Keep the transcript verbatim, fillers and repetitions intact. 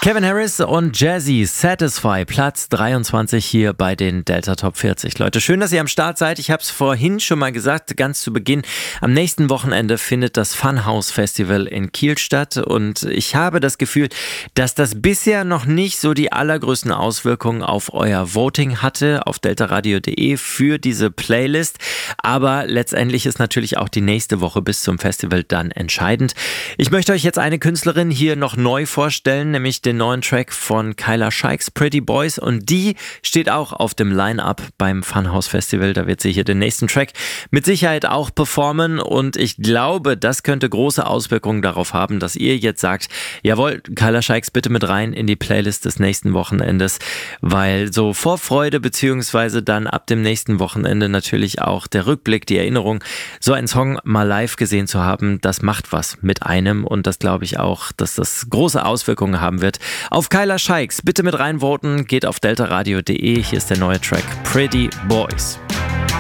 Kevin Harris und Jazzy, Satisfy, Platz dreiundzwanzig hier bei den Delta Top vierzig. Leute, schön, dass ihr am Start seid. Ich habe es vorhin schon mal gesagt, ganz zu Beginn. Am nächsten Wochenende findet das Funhouse Festival in Kiel statt und ich habe das Gefühl, dass das bisher noch nicht so die allergrößten Auswirkungen auf euer Voting hatte auf deltaradio punkt de für diese Playlist. Aber letztendlich ist natürlich auch die nächste Woche bis zum Festival dann entscheidend. Ich möchte euch jetzt eine Künstlerin hier noch neu vorstellen, nämlich den neuen Track von Kyla Shikes, Pretty Boys, und die steht auch auf dem Line-Up beim Funhouse Festival. Da wird sie hier den nächsten Track mit Sicherheit auch performen und ich glaube, das könnte große Auswirkungen darauf haben, dass ihr jetzt sagt, jawohl, Kyla Shikes bitte mit rein in die Playlist des nächsten Wochenendes, weil so Vorfreude beziehungsweise dann ab dem nächsten Wochenende natürlich auch der Rückblick, die Erinnerung, so einen Song mal live gesehen zu haben, das macht was mit einem und das glaube ich auch, dass das große Auswirkungen haben wird. Auf Kyla Shikes bitte mit reinvoten, geht auf deltaradio punkt de, hier ist der neue Track Pretty Boys.